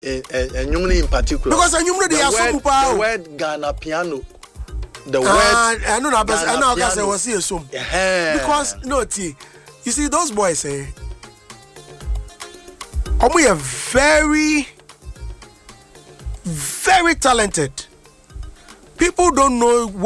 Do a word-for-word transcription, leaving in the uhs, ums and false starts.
and in particular. Because I know they are so the word Ghana piano. The word uh, I know that, but I know because I was here so. Because no, T, you see those boys eh. We are very, very talented. People don't know.